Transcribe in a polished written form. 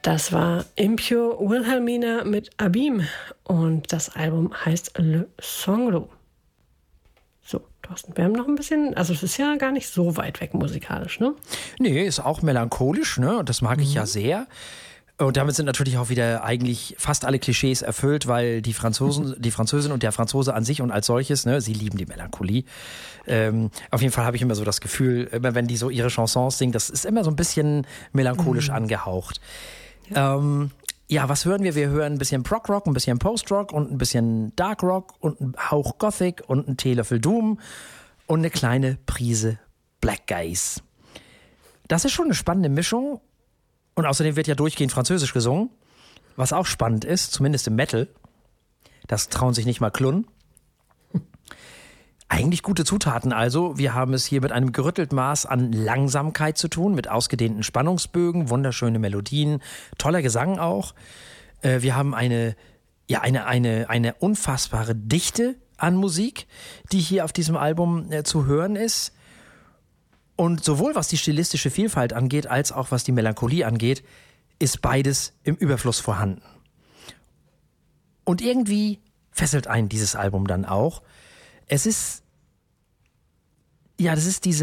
Das war Impio Wilhelmina mit Abim und das Album heißt Le Sanglo. So, Thorsten, wir haben noch ein bisschen, also es ist ja gar nicht so weit weg musikalisch, ne? Nee, ist auch melancholisch, ne? Und das mag ich ja sehr. Und damit sind natürlich auch wieder eigentlich fast alle Klischees erfüllt, weil die Französin und der Franzose an sich und als solches, ne, sie lieben die Melancholie. Auf jeden Fall habe ich immer so das Gefühl, immer wenn die so ihre Chansons singen, das ist immer so ein bisschen melancholisch angehaucht. Ja, was hören wir? Wir hören ein bisschen Prog-Rock, ein bisschen Post-Rock und ein bisschen Dark-Rock und ein Hauch Gothic und einen Teelöffel Doom und eine kleine Prise Black Guys. Das ist schon eine spannende Mischung. Und außerdem wird ja durchgehend Französisch gesungen, was auch spannend ist, zumindest im Metal. Das trauen sich nicht mal Klun. Eigentlich gute Zutaten also. Wir haben es hier mit einem gerüttelten Maß an Langsamkeit zu tun, mit ausgedehnten Spannungsbögen, wunderschöne Melodien, toller Gesang auch. Wir haben eine unfassbare Dichte an Musik, die hier auf diesem Album zu hören ist. Und sowohl was die stilistische Vielfalt angeht, als auch was die Melancholie angeht, ist beides im Überfluss vorhanden. Und irgendwie fesselt einen dieses Album dann auch. Das ist diese